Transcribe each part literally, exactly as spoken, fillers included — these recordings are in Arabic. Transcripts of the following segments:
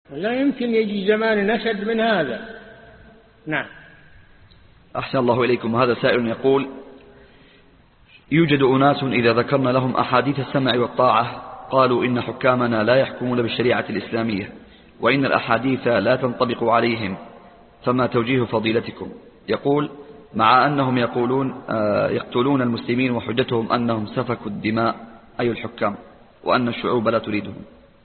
لا يمكن يجي زمان نشد من هذا. نعم. أحسن الله إليكم. هذا سائل يقول: يوجد أناس إذا ذكرنا لهم أحاديث السمع والطاعة قالوا إن حكامنا لا يحكمون بالشريعة الإسلامية وإن الأحاديث لا تنطبق عليهم، فما توجيه فضيلتكم؟ يقول: مع أنهم يقولون يقتلون المسلمين وحجتهم أنهم سفكوا الدماء أي الحكام، وأن الشعوب لا تريدهم.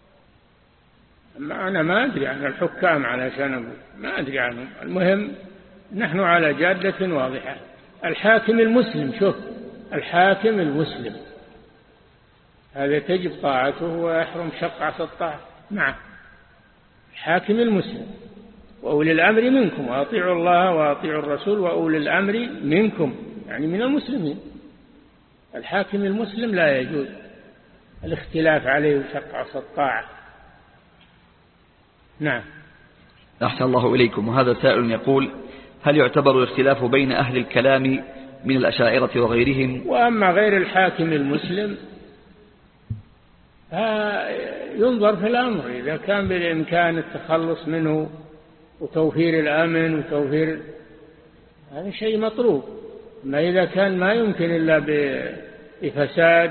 ما أنا ما أدري عن الحكام علشان أقول ما أدري عنهم. المهم نحن على جادة واضحة. الحاكم المسلم، شوف الحاكم المسلم هذا تجب طاعته ويحرم شقعة الطاعة. نعم. الحاكم المسلم وأولي الأمر منكم وأطيعوا الله وأطيعوا الرسول وأولي الأمر منكم، يعني من المسلمين. الحاكم المسلم لا يجوز الاختلاف عليه وشقعة الطاعة. نعم. أحسن الله إليكم. وهذا سائل يقول: هل يعتبر الاختلاف بين أهل الكلام من الأشاعرة وغيرهم؟ وأما غير الحاكم المسلم ينظر في الأمر، إذا كان بالإمكان التخلص منه وتوفير الأمن وتوفير، هذا شيء مطلوب. ما إذا كان ما يمكن إلا بفساد،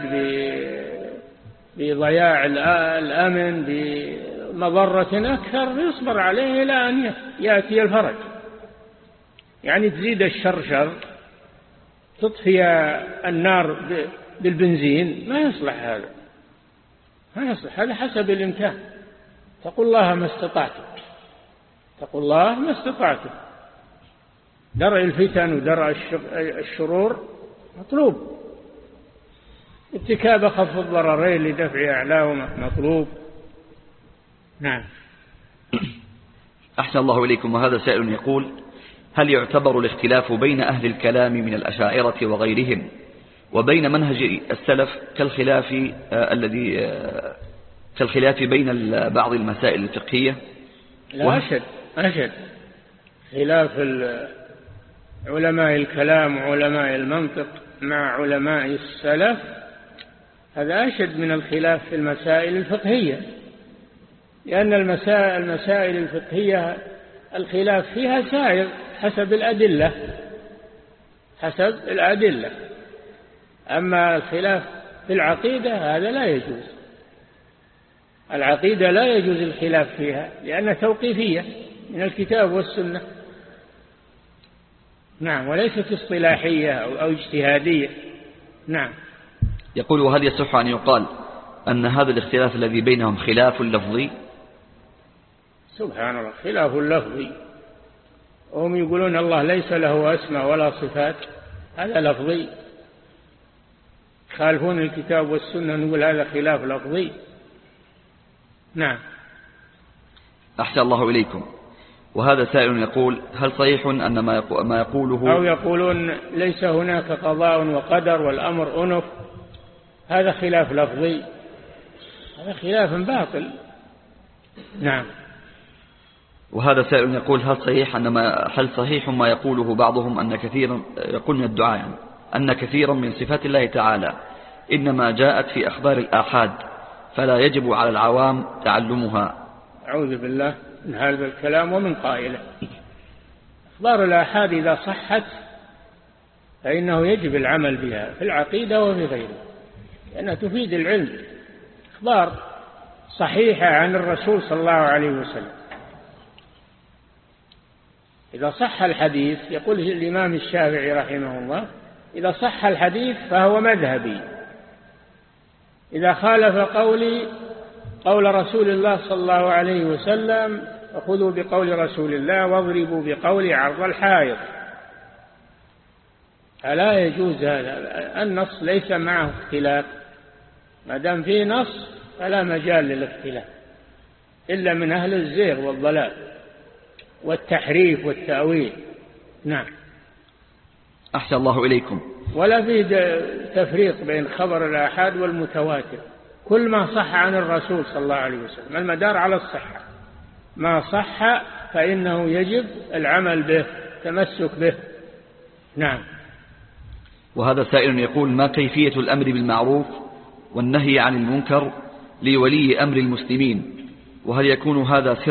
بضياع الأمن، بمضرة أكثر، يصبر عليه إلى أن يأتي الفرج. يعني تزيد الشر شر، تطفي النار بالبنزين، ما يصلح هذا، ما يصلح هذا. حسب الإمكان تقول الله ما استطعتم، تقول الله ما استطعتم. درء الفتن ودرء الشرور مطلوب، ارتكاب خفض الضررين لدفع أعلاهما مطلوب. نعم. أحسن الله إليكم. وهذا سائل يقول: هل يعتبر الاختلاف بين أهل الكلام من الأشاعرة وغيرهم وبين منهج السلف كالخلاف آه الذي آه كالخلاف بين بعض المسائل الفقهية؟ لا، أشد أشد خلاف علماء الكلام وعلماء المنطق مع علماء السلف، هذا أشد من الخلاف في المسائل الفقهية، لأن المسائل المسائل الفقهية الخلاف فيها سائر حسب الأدلة حسب الأدلة أما الخلاف في العقيدة هذا لا يجوز. العقيدة لا يجوز الخلاف فيها لأنها توقيفية من الكتاب والسنة. نعم. وليست اصطلاحية أو اجتهادية. نعم. يقول: وهل يصح أن يقال أن هذا الاختلاف الذي بينهم خلاف لفظي؟ سبحان الله، خلاف لفظي. وهم يقولون الله ليس له أسماء ولا صفات، هذا لفظي. خالفون الكتاب والسنة، نقول هذا خلاف لفظي. نعم. أحسن الله إليكم. وهذا سائل يقول: هل صحيح أن ما يقوله أو يقولون ليس هناك قضاء وقدر والأمر أنف، هذا خلاف لفظي، هذا خلاف باطل. نعم. وهذا سائل يقول: هل صحيح أن ما هل صحيح ما يقوله بعضهم أن كثيرا يقول من الدعاء يعني أن كثيرا من صفات الله تعالى إنما جاءت في أخبار الآحاد فلا يجب على العوام تعلمها؟ أعوذ بالله من هذا الكلام ومن قائله. أخبار الآحاد إذا صحت فإنه يجب العمل بها في العقيدة وفي غيره، لأنها تفيد العلم. أخبار صحيحة عن الرسول صلى الله عليه وسلم، إذا صح الحديث، يقول الإمام الشافعي رحمه الله: إذا صح الحديث فهو مذهبي، إذا خالف قولي قول رسول الله صلى الله عليه وسلم فخذوا بقول رسول الله واضربوا بقولي عرض الحائط. فلا يجوز هذا، النص ليس معه اختلاف، ما دام فيه نص فلا مجال للاختلاف إلا من أهل الزيغ والضلال والتحريف والتأويل. نعم. أحسن الله إليكم. ولا فيه تفريق بين خبر الآحاد والمتواتر، كل ما صح عن الرسول صلى الله عليه وسلم المدار على الصحة، ما صح فإنه يجب العمل به، تمسك به. نعم. وهذا سائل يقول: ما كيفية الأمر بالمعروف والنهي عن المنكر لولي أمر المسلمين، وهل يكون هذا سر